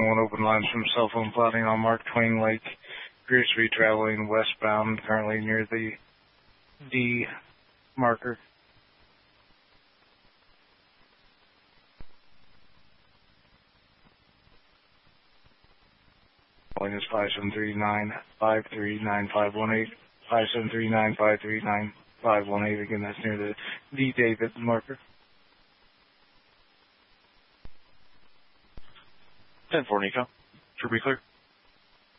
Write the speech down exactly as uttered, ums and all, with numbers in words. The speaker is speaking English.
One open lines from cell phone plotting on Mark Twain Lake. Appears to be traveling westbound, currently near the D marker. Calling is five seven three nine five three nine five one eight. five seven three nine five three nine five one eight. Again, that's near the D David marker. ten four Nico. Should be clear.